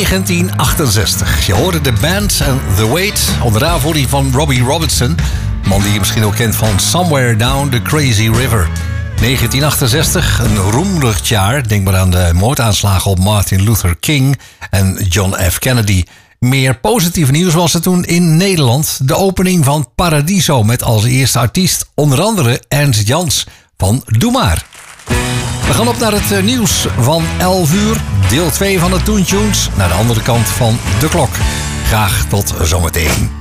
1968. Je hoorde de band en The Wait, onder aanvoering van Robbie Robertson. Man die je misschien ook kent van Somewhere Down the Crazy River. 1968, een roemrucht jaar. Denk maar aan de moordaanslagen op Martin Luther King en John F. Kennedy. Meer positief nieuws was er toen in Nederland. De opening van Paradiso met als eerste artiest onder andere Ernst Jans van Doe Maar. We gaan op naar het nieuws van 11 uur. Deel 2 van de Toon Tunes naar de andere kant van de klok. Graag tot zometeen.